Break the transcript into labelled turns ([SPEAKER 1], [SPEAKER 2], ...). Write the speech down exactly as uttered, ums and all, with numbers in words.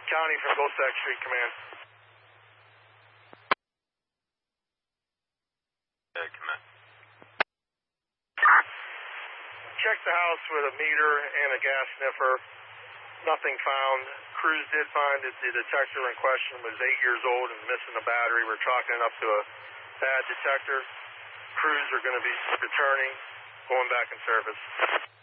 [SPEAKER 1] County from Vilsack Street Command.
[SPEAKER 2] Uh, command.
[SPEAKER 1] Checked the house with a meter and a gas sniffer. Nothing found. Crews did find that the detector in question was eight years old and missing a battery. We're chalking it up to a bad detector. Crews are going to be returning, going back in service.